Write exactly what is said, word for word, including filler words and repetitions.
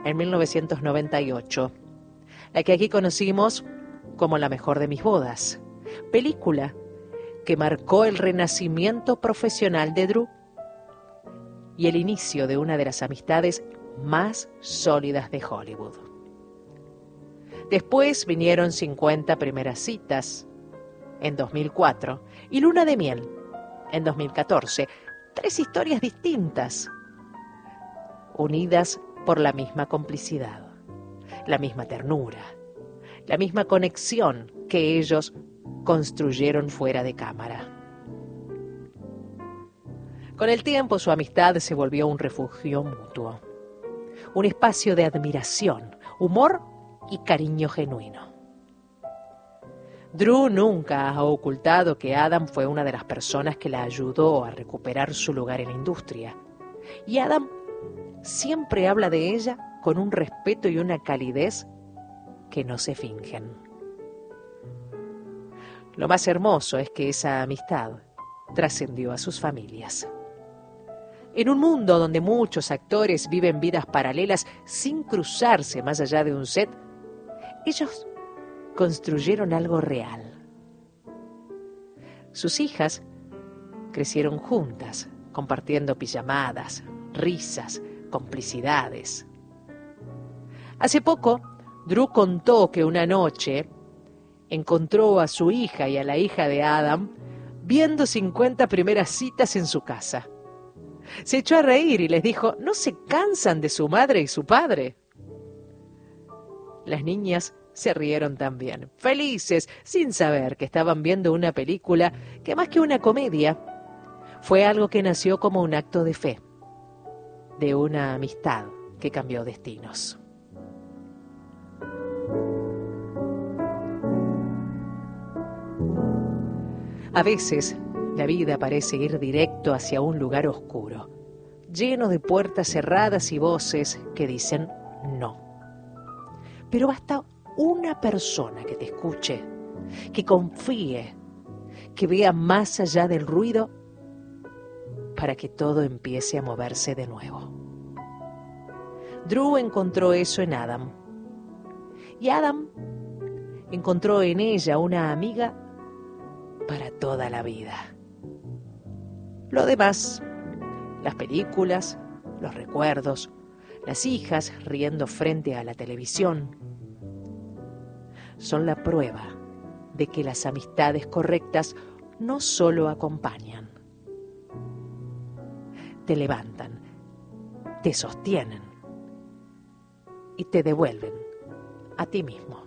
en mil novecientos noventa y ocho, la que aquí conocimos como La mejor de mis bodas, película que marcó el renacimiento profesional de Drew y el inicio de una de las amistades más sólidas de Hollywood. Después vinieron cincuenta primeras citas en dos mil cuatro y Luna de miel en dos mil catorce. Tres historias distintas, unidas por la misma complicidad, la misma ternura, la misma conexión que ellos construyeron fuera de cámara. Con el tiempo su amistad se volvió un refugio mutuo, un espacio de admiración, humor y cariño genuino. Drew nunca ha ocultado que Adam fue una de las personas que la ayudó a recuperar su lugar en la industria. Y Adam siempre habla de ella con un respeto y una calidez que no se fingen. Lo más hermoso es que esa amistad trascendió a sus familias. En un mundo donde muchos actores viven vidas paralelas sin cruzarse más allá de un set, ellos construyeron algo real. Sus hijas crecieron juntas, compartiendo pijamadas, risas, complicidades. Hace poco, Drew contó que una noche encontró a su hija y a la hija de Adam viendo cincuenta primeras citas en su casa. Se echó a reír y les dijo: ¿no se cansan de su madre y su padre? Las niñas se rieron también, felices, sin saber que estaban viendo una película que, más que una comedia, fue algo que nació como un acto de fe, de una amistad que cambió destinos. A veces, la vida parece ir directo hacia un lugar oscuro, lleno de puertas cerradas y voces que dicen no. Pero basta una persona que te escuche, que confíe, que vea más allá del ruido para que todo empiece a moverse de nuevo. Drew encontró eso en Adam. Y Adam encontró en ella una amiga para toda la vida. Lo demás, las películas, los recuerdos, las hijas riendo frente a la televisión, son la prueba de que las amistades correctas no solo acompañan, te levantan, te sostienen y te devuelven a ti mismo.